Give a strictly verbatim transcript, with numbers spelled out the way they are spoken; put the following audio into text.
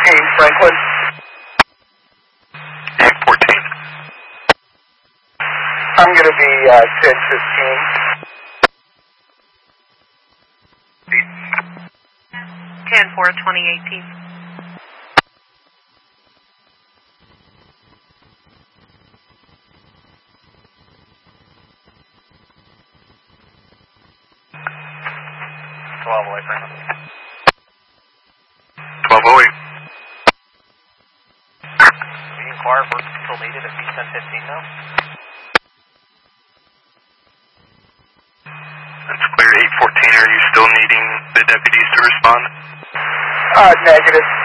fourteen, Franklin. eight fourteen. I'm going to be uh, ten fifteen. ten four, twenty eighteen. twelve away, Franklin. twelve oh eight. We inquire if work is still needed at B ten fifteen now. That's clear. eight fourteen, are you still needing the deputies to respond? Uh, negative.